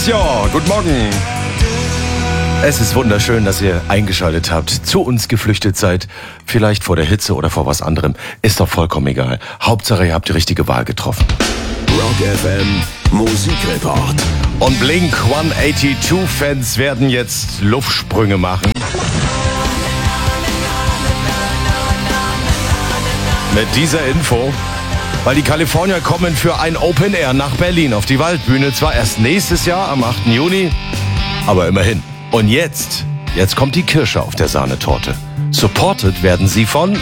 Excelsior, guten Morgen. Es ist wunderschön, dass ihr eingeschaltet habt, zu uns geflüchtet seid. Vielleicht vor der Hitze oder vor was anderem. Ist doch vollkommen egal. Hauptsache, ihr habt die richtige Wahl getroffen. Rock FM Musikreport. Und Blink 182-Fans werden jetzt Luftsprünge machen. Mit dieser Info, weil die Kalifornier kommen für ein Open Air nach Berlin auf die Waldbühne. Zwar erst nächstes Jahr am 8. Juni, aber immerhin. Und jetzt kommt die Kirsche auf der Sahnetorte. Supported werden sie von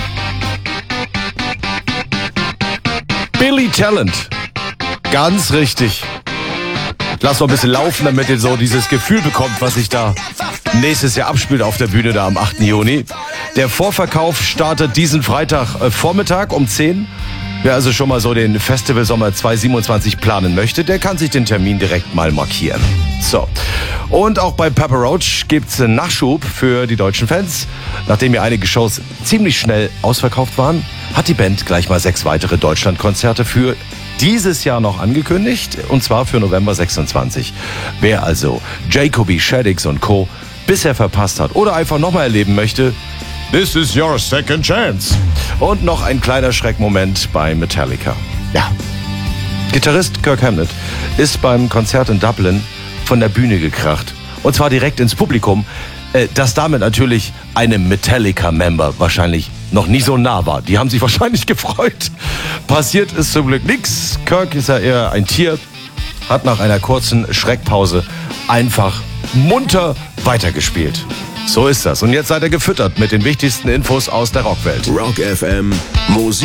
Billy Talent. Ganz richtig. Lass noch ein bisschen laufen, damit ihr so dieses Gefühl bekommt, was sich da nächstes Jahr abspielt auf der Bühne da am 8. Juni. Der Vorverkauf startet diesen Freitag Vormittag um 10. Wer also schon mal so den Festival Sommer 2027 planen möchte, der kann sich den Termin direkt mal markieren. So. Und auch bei Papa Roach gibt's einen Nachschub für die deutschen Fans. Nachdem ja einige Shows ziemlich schnell ausverkauft waren, hat die Band gleich mal 6 weitere Deutschlandkonzerte für dieses Jahr noch angekündigt, und zwar für November 26. Wer also Jacoby Shaddix und Co. bisher verpasst hat oder einfach nochmal erleben möchte, this is your second chance. Und noch ein kleiner Schreckmoment bei Metallica. Ja, Gitarrist Kirk Hammett ist beim Konzert in Dublin von der Bühne gekracht. Und zwar direkt ins Publikum, das damit natürlich einem Metallica-Member wahrscheinlich noch nie so nah war. Die haben sich wahrscheinlich gefreut. Passiert ist zum Glück nichts. Kirk ist ja eher ein Tier, hat nach einer kurzen Schreckpause einfach munter weitergespielt. So ist das. Und jetzt seid ihr gefüttert mit den wichtigsten Infos aus der Rockwelt. Rock FM Musik.